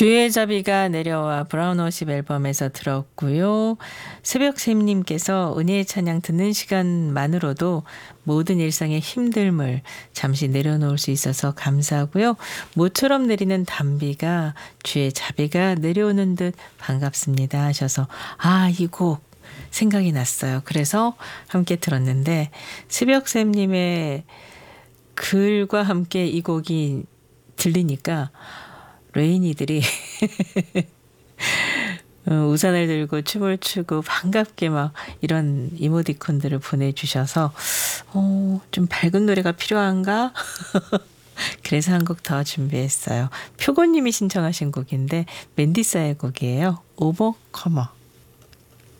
주의 자비가 내려와 브라운워십 앨범에서 들었고요. 새벽샘님께서 은혜의 찬양 듣는 시간만으로도 모든 일상의 힘듦을 잠시 내려놓을 수 있어서 감사하고요. 모처럼 내리는 단비가 주의 자비가 내려오는 듯 반갑습니다 하셔서 이 곡 생각이 났어요. 그래서 함께 들었는데 새벽샘님의 글과 함께 이 곡이 들리니까 레인이들이 우산을 들고 춤을 추고 반갑게 막 이런 이모티콘들을 보내주셔서 좀 밝은 노래가 필요한가? 그래서 한 곡 더 준비했어요. 표고님이 신청하신 곡인데 맨디사의 곡이에요. 오버커머.